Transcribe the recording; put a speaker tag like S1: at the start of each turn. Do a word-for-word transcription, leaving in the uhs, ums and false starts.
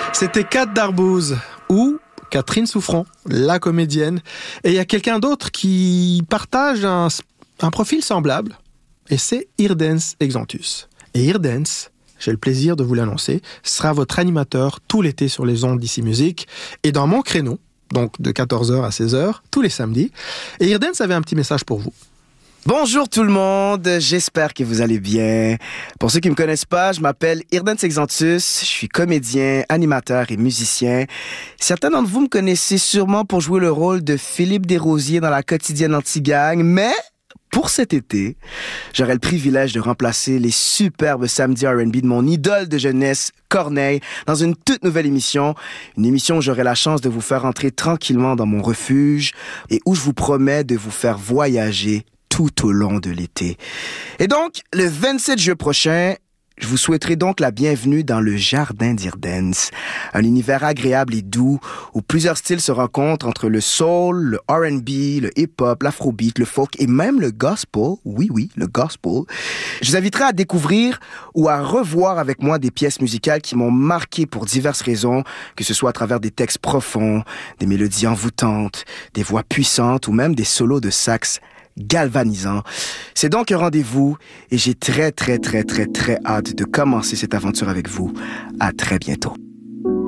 S1: C'était Kat Darbouze ou Catherine Souffrant, la comédienne. Et il y a quelqu'un d'autre qui partage un, un profil semblable. Et c'est Eardance Exanthus. Et Eardance, j'ai le plaisir de vous l'annoncer, sera votre animateur tout l'été sur les ondes d'Ici Musique. Et dans mon créneau, donc de quatorze heures à seize heures, tous les samedis. Et Eardance avait un petit message pour vous.
S2: Bonjour tout le monde, j'espère que vous allez bien. Pour ceux qui me connaissent pas, je m'appelle Eardance Exanthus, je suis comédien, animateur et musicien. Certains d'entre vous me connaissez sûrement pour jouer le rôle de Philippe Desrosiers dans la quotidienne Anti-Gang, mais pour cet été, j'aurai le privilège de remplacer les superbes samedis R and B de mon idole de jeunesse, Corneille, dans une toute nouvelle émission. Une émission où j'aurai la chance de vous faire entrer tranquillement dans mon refuge et où je vous promets de vous faire voyager tout au long de l'été. Et donc, le vingt-sept juillet prochain, je vous souhaiterai donc la bienvenue dans le Jardin d'Eardance, un univers agréable et doux où plusieurs styles se rencontrent entre le soul, le R and B, le hip-hop, l'afrobeat, le folk et même le gospel. Oui, oui, le gospel. Je vous inviterai à découvrir ou à revoir avec moi des pièces musicales qui m'ont marqué pour diverses raisons, que ce soit à travers des textes profonds, des mélodies envoûtantes, des voix puissantes ou même des solos de sax galvanisant. C'est donc un rendez-vous et j'ai très, très, très, très, très hâte de commencer cette aventure avec vous. À très bientôt.